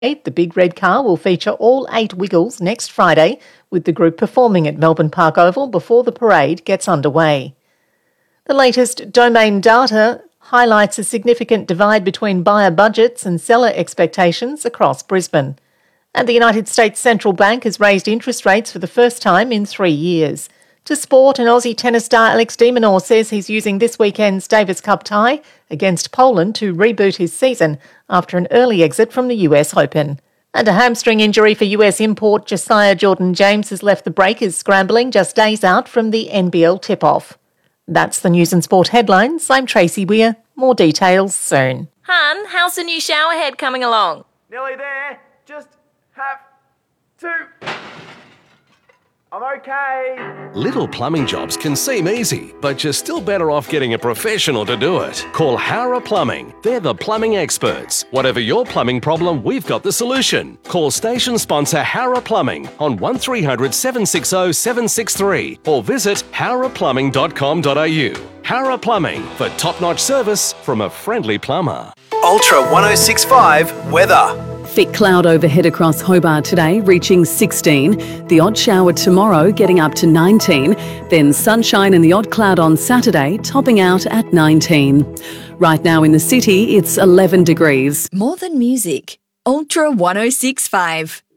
The Big Red Car will feature all 8 Wiggles next Friday, with the group performing at Melbourne Park Oval before the parade gets underway. The latest Domain data highlights a significant divide between buyer budgets and seller expectations across Brisbane. And the United States Central Bank has raised interest rates for the first time in 3 years. To sport, an Aussie tennis star Alex de Minaur says he's using this weekend's Davis Cup tie against Poland to reboot his season after an early exit from the US Open. And a hamstring injury for US import Josiah Jordan-James has left the Breakers scrambling just days out from the NBL tip-off. That's the news and sport headlines. I'm Tracy Weir. More details soon. Hun, how's the new shower head coming along? Nearly there. Just have to... I'm okay. Little plumbing jobs can seem easy, but you're still better off getting a professional to do it. Call Howrah Plumbing. They're the plumbing experts. Whatever your plumbing problem, we've got the solution. Call station sponsor Howrah Plumbing on 1300 760 763 or visit howrahplumbing.com.au. Howrah Plumbing for top-notch service from a friendly plumber. Ultra 1065 weather. Thick cloud overhead across Hobart today, reaching 16. The odd shower tomorrow, getting up to 19. Then sunshine and the odd cloud on Saturday, topping out at 19. Right now in the city, it's 11 degrees. More than music. Ultra 1065.